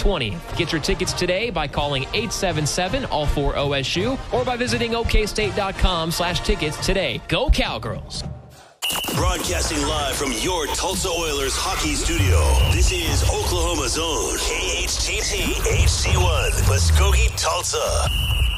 20. Get your tickets today by calling 877-ALL4OSU or by visiting okstate.com/tickets today. Go Cowgirls! Broadcasting live from your Tulsa Oilers hockey studio. This is Oklahoma's own KHTT HD1, Muskogee, Tulsa.